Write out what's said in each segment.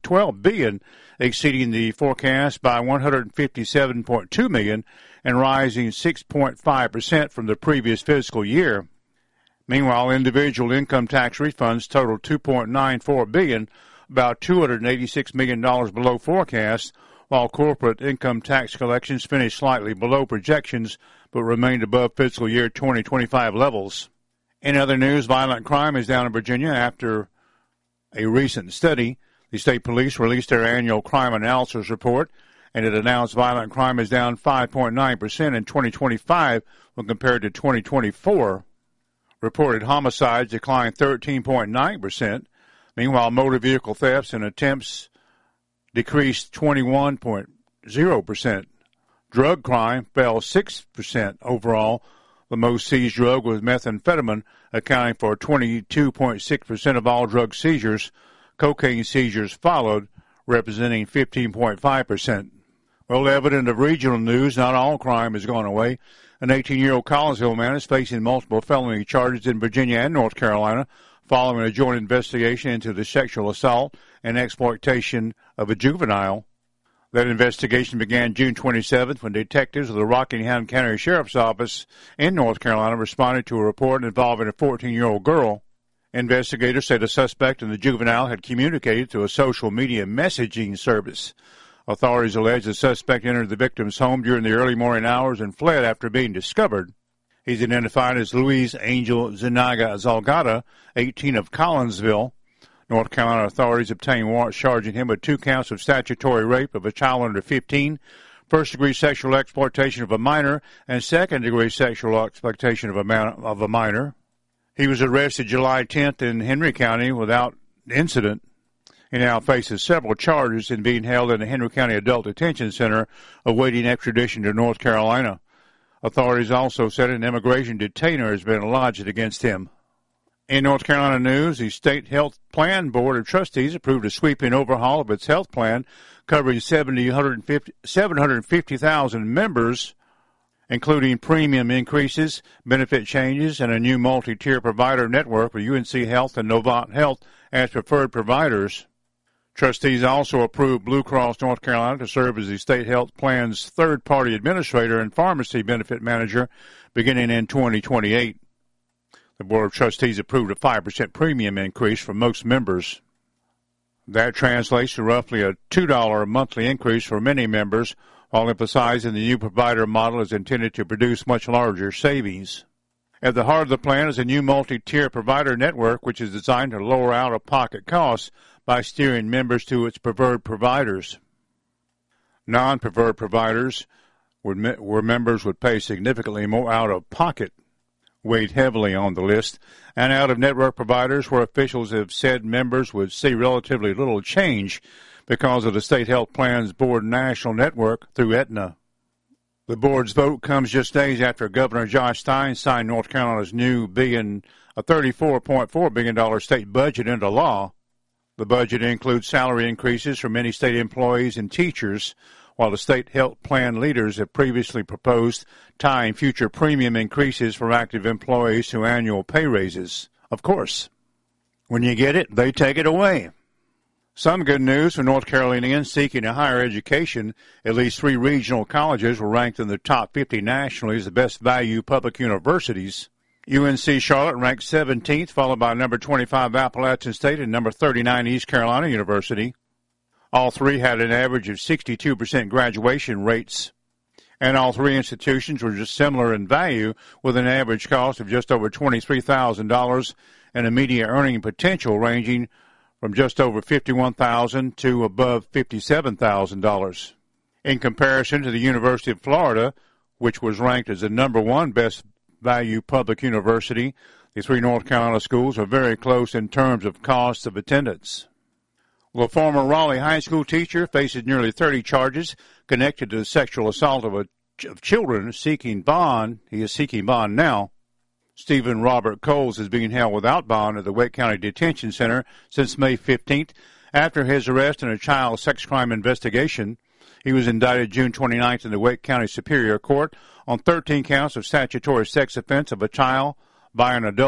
$12 billion, exceeding the forecast by $157.2 million and rising 6.5% from the previous fiscal year. Meanwhile, individual income tax refunds totaled $2.94 billion, about $286 million below forecast, while corporate income tax collections finished slightly below projections but remained above fiscal year 2025 levels. In other news, violent crime is down in Virginia after a recent study. The state police released their annual crime analysis report, and it announced violent crime is down 5.9% in 2025 when compared to 2024. Reported homicides declined 13.9%. Meanwhile, motor vehicle thefts and attempts decreased 21.0%. Drug crime fell 6% overall. The most seized drug was methamphetamine, accounting for 22.6% of all drug seizures. Cocaine seizures followed, representing 15.5%. Well, evident of regional news, not all crime has gone away. An 18-year-old Collinsville man is facing multiple felony charges in Virginia and North Carolina following a joint investigation into the sexual assault and exploitation of a juvenile. That investigation began June 27th when detectives of the Rockingham County Sheriff's Office in North Carolina responded to a report involving a 14-year-old girl. Investigators said a suspect and the juvenile had communicated through a social media messaging service. Authorities allege the suspect entered the victim's home during the early morning hours and fled after being discovered. He's identified as Luis Angel Zuniga Zalgada, 18 of Collinsville. North Carolina authorities obtained warrants charging him with 2 counts of statutory rape of a child under 15, first-degree sexual exploitation of a minor, and second-degree sexual exploitation of a minor. He was arrested July 10th in Henry County without incident. He now faces several charges in being held in the Henry County Adult Detention Center, awaiting extradition to North Carolina. Authorities also said an immigration detainer has been lodged against him. In North Carolina news, the State Health Plan Board of Trustees approved a sweeping overhaul of its health plan, covering 750,000 members, including premium increases, benefit changes, and a new multi-tier provider network with UNC Health and Novant Health as preferred providers. Trustees also approved Blue Cross North Carolina to serve as the state health plan's third-party administrator and pharmacy benefit manager beginning in 2028. The Board of Trustees approved a 5% premium increase for most members. That translates to roughly a $2 monthly increase for many members, while emphasizing the new provider model is intended to produce much larger savings. At the heart of the plan is a new multi-tier provider network, which is designed to lower out-of-pocket costs by steering members to its preferred providers. Non-preferred providers, where members would pay significantly more out-of-pocket, weighed heavily on the list, and out-of-network providers where officials have said members would see relatively little change because of the State Health Plan's Board National Network through Aetna. The board's vote comes just days after Governor Josh Stein signed North Carolina's new $34.4 billion state budget into law. The budget includes salary increases for many state employees and teachers, while the state health plan leaders have previously proposed tying future premium increases for active employees to annual pay raises. Of course, when you get it, they take it away. Some good news for North Carolinians seeking a higher education. At least 3 regional colleges were ranked in the top 50 nationally as the best value public universities. UNC Charlotte ranked 17th, followed by number 25 Appalachian State and number 39 East Carolina University. All 3 had an average of 62% graduation rates, and all 3 institutions were just similar in value, with an average cost of just over $23,000 and a median earning potential ranging from just over $51,000 to above $57,000. In comparison to the University of Florida, which was ranked as the number 1 best value public university, the 3 North Carolina schools are very close in terms of cost of attendance. Well, a former Raleigh high school teacher faces nearly 30 charges connected to the sexual assault of children seeking bond. He is seeking bond now. Stephen Robert Coles is being held without bond at the Wake County Detention Center since May 15th after his arrest in a child sex crime investigation. He was indicted June 29th in the Wake County Superior Court on 13 counts of statutory sex offense of a child by an adult,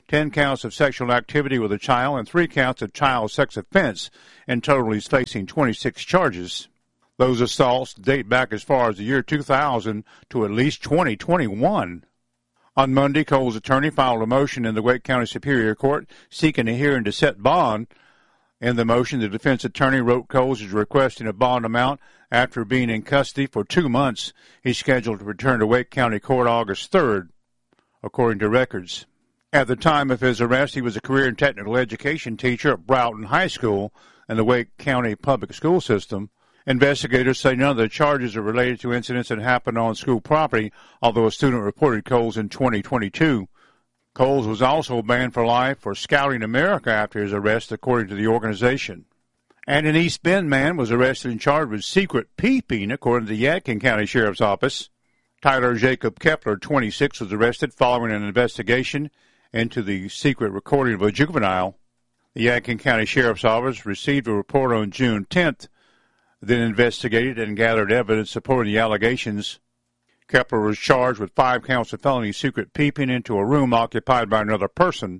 10 counts of sexual activity with a child, and 3 counts of child sex offense. In total, he's facing 26 charges. Those assaults date back as far as the year 2000 to at least 2021. On Monday, Cole's attorney filed a motion in the Wake County Superior Court seeking a hearing to set bond. In the motion, the defense attorney wrote Coles is requesting a bond amount after being in custody for 2 months. He's scheduled to return to Wake County Court August 3rd, according to records. At the time of his arrest, he was a career and technical education teacher at Broughton High School in the Wake County public school system. Investigators say none of the charges are related to incidents that happened on school property, although a student reported Coles in 2022. Coles was also banned for life for scouting America after his arrest, according to the organization. And an East Bend man was arrested and charged with secret peeping, according to the Yadkin County Sheriff's Office. Tyler Jacob Kepler, 26, was arrested following an investigation into the secret recording of a juvenile. The Yadkin County Sheriff's Office received a report on June 10th, then investigated and gathered evidence supporting the allegations. Kepler was charged with 5 counts of felony secret peeping into a room occupied by another person.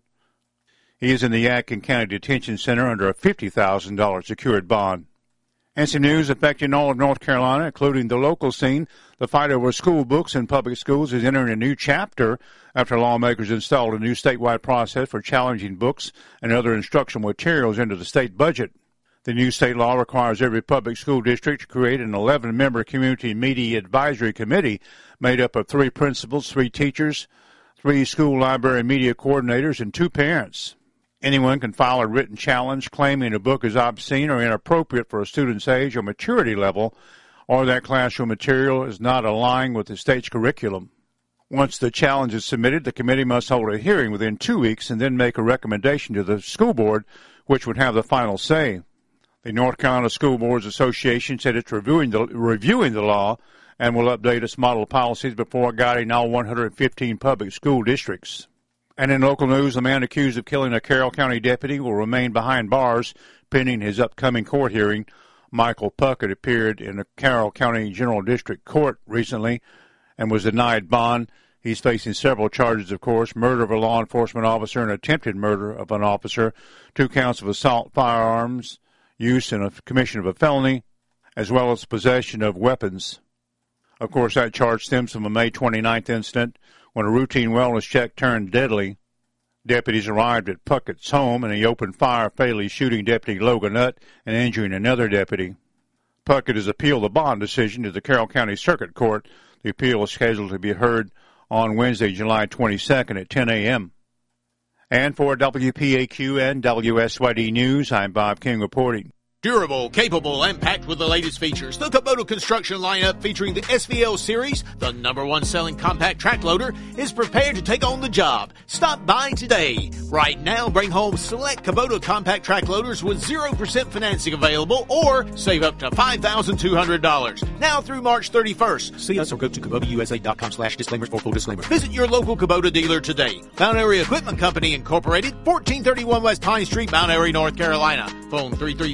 He is in the Yadkin County Detention Center under a $50,000 secured bond. And some news affecting all of North Carolina, including the local scene. The fight over school books in public schools is entering a new chapter after lawmakers installed a new statewide process for challenging books and other instructional materials into the state budget. The new state law requires every public school district to create an 11-member community media advisory committee made up of 3 principals, 3 teachers, 3 school library media coordinators, and 2 parents. Anyone can file a written challenge claiming a book is obscene or inappropriate for a student's age or maturity level, or that classroom material is not aligned with the state's curriculum. Once the challenge is submitted, the committee must hold a hearing within 2 weeks and then make a recommendation to the school board, which would have the final say. The North Carolina School Boards Association said it's reviewing the law and will update its model policies before guiding all 115 public school districts. And in local news, a man accused of killing a Carroll County deputy will remain behind bars pending his upcoming court hearing. Michael Puckett appeared in the Carroll County General District Court recently and was denied bond. He's facing several charges, of course: murder of a law enforcement officer and attempted murder of an officer, 2 counts of assault firearms, use in a commission of a felony, as well as possession of weapons. Of course, that charge stems from a May 29th incident when a routine wellness check turned deadly. Deputies arrived at Puckett's home and he opened fire, fatally shooting Deputy Logan Nutt and injuring another deputy. Puckett has appealed the bond decision to the Carroll County Circuit Court. The appeal is scheduled to be heard on Wednesday, July 22nd at 10 a.m. And for WPAQ and WSYD News, I'm Bob King reporting. Durable, capable, and packed with the latest features. The Kubota construction lineup featuring the SVL series, the #1 selling compact track loader, is prepared to take on the job. Stop by today. Right now, bring home select Kubota compact track loaders with 0% financing available or save up to $5,200. Now through March 31st. See us or go to KubotaUSA.com/disclaimers for full disclaimer. Visit your local Kubota dealer today. Mount Airy Equipment Company Incorporated, 1431 West Pine Street, Mount Airy, North Carolina. Phone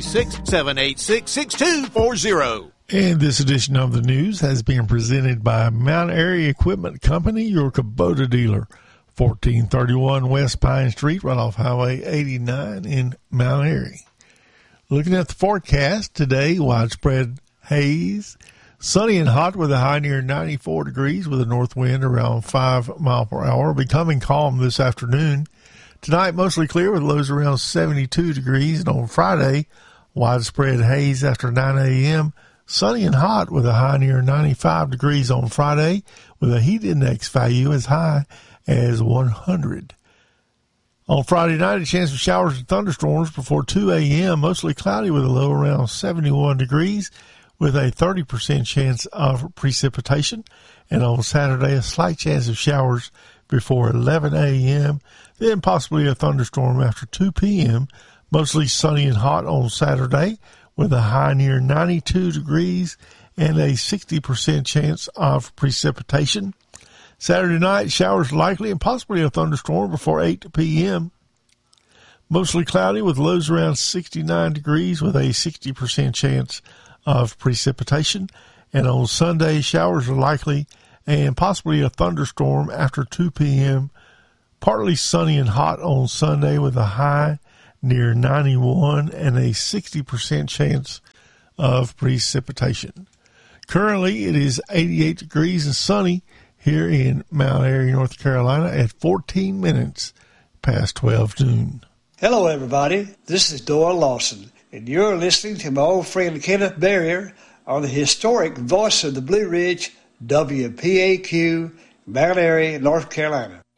336-786-6240. And this edition of the news has been presented by Mount Airy Equipment Company, your Kubota dealer, 1431 West Pine Street, right off Highway 89 in Mount Airy. Looking at the forecast today, widespread haze, sunny and hot with a high near 94 degrees with a north wind around 5 miles per hour, becoming calm this afternoon. Tonight, mostly clear with lows around 72 degrees, and on Friday, widespread haze after 9 a.m., sunny and hot with a high near 95 degrees on Friday, with a heat index value as high as 100. On Friday night, a chance of showers and thunderstorms before 2 a.m., mostly cloudy with a low around 71 degrees, with a 30% chance of precipitation. And on Saturday, a slight chance of showers before 11 a.m., then possibly a thunderstorm after 2 p.m., mostly sunny and hot on Saturday with a high near 92 degrees and a 60% chance of precipitation. Saturday night, showers likely and possibly a thunderstorm before 8 p.m. Mostly cloudy with lows around 69 degrees with a 60% chance of precipitation. And on Sunday, showers are likely and possibly a thunderstorm after 2 p.m. Partly sunny and hot on Sunday with a high near 91 and a 60% chance of precipitation. Currently, it is 88 degrees and sunny here in Mount Airy, North Carolina at 14 minutes past 12 noon. Hello, everybody. This is Doyle Lawson, and you're listening to my old friend Kenneth Barrier on the historic Voice of the Blue Ridge, WPAQ, Mount Airy, North Carolina.